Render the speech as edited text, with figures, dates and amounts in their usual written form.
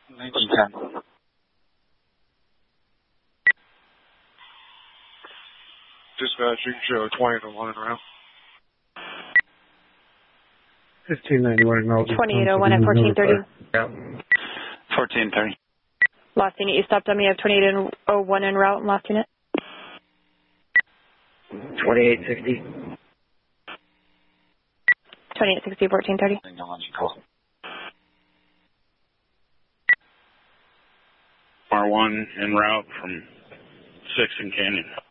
1910. Dispatch, you can show 20 to 1 en route. 1591 route. 2801 at 1430. Yeah. 1430. Lost unit, you stopped on me. I have 2801 en route. Lost unit. 2860. 2860, 1430. R1 en route from 6th and Canyon.